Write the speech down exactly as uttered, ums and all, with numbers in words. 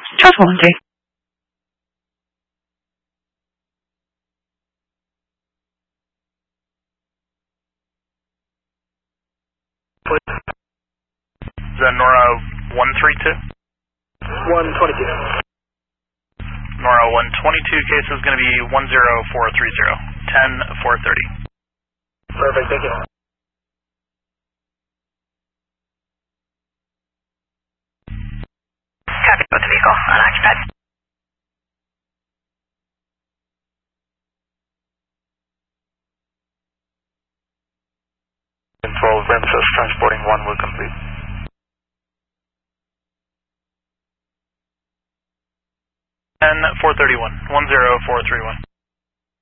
Charles one three. Is that Nora one three two? one twenty-two. Nora one twenty-two, case is going to be one zero four three zero, ten four thirty. Perfect, thank you. Copy with the vehicle, unoccupied. Control, Ramses transporting one will complete. ten four thirty-one, one zero four three one.